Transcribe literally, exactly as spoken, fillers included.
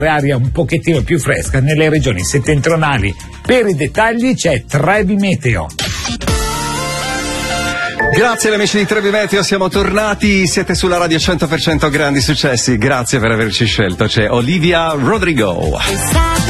aria un pochettino più fresca nelle regioni settentrionali. Per i dettagli c'è Trebi Meteo. Grazie amici di Trebi Meteo, siamo tornati, siete sulla radio cento per cento Grandi Successi, grazie per averci scelto. C'è Olivia Rodrigo.